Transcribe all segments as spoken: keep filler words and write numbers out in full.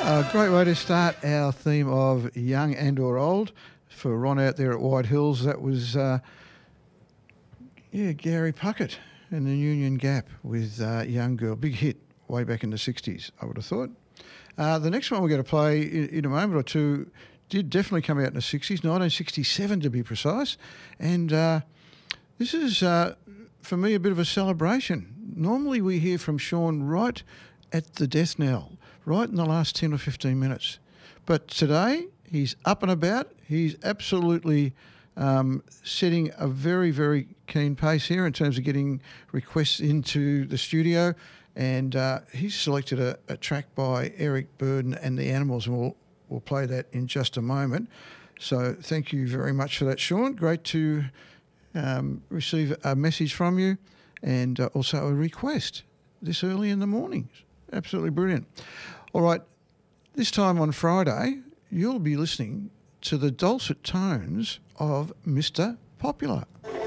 A great way to start our theme of young and or old. For Ron out there at White Hills, that was, uh, yeah, Gary Puckett and the Union Gap with uh, Young Girl. Big hit way back in the sixties, I would have thought. Uh, the next one we're going to play in, in a moment or two did definitely come out in the sixties, nineteen sixty-seven to be precise. And uh, this is, uh, for me, a bit of a celebration. Normally we hear from Sean right at the death knell, right in the last ten or fifteen minutes. But today, he's up and about. He's absolutely um, setting a very, very keen pace here in terms of getting requests into the studio. And uh, he's selected a, a track by Eric Burdon and the Animals, and we'll, we'll play that in just a moment. So thank you very much for that, Sean. Great to um, receive a message from you and uh, also a request this early in the morning. Absolutely brilliant. All right, this time on Friday, you'll be listening to the dulcet tones of Mister Popular.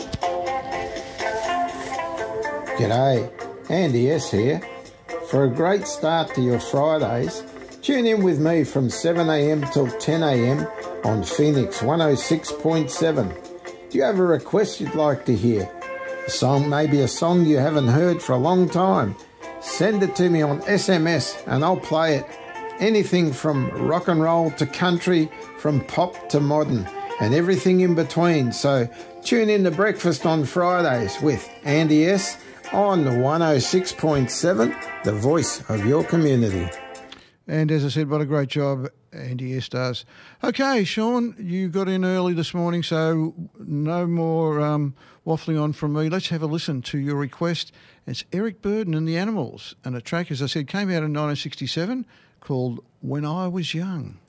G'day, Andy S here. For a great start to your Fridays, tune in with me from seven a m till ten a m on Phoenix one oh six point seven. Do you have a request you'd like to hear? A song, maybe a song you haven't heard for a long time? Send it to me on S M S and I'll play it. Anything from rock and roll to country, from pop to modern, and everything in between. So tune in to Breakfast on Fridays with Andy S on one oh six point seven, the voice of your community. And as I said, what a great job Andy S does. Okay, Sean, you got in early this morning, so no more um, waffling on from me. Let's have a listen to your request. It's Eric Burdon and the Animals, and a track, as I said, came out in nineteen sixty-seven called When I Was Young.